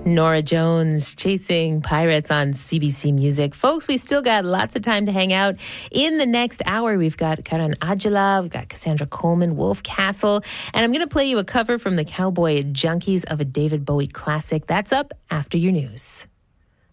Norah Jones, Chasing Pirates on CBC Music. Folks, we've still got lots of time to hang out. In the next hour, we've got Karan Adjala, we've got Cassandra Coleman, Wolf Castle, and I'm going to play you a cover from the Cowboy Junkies of a David Bowie classic. That's up after your news.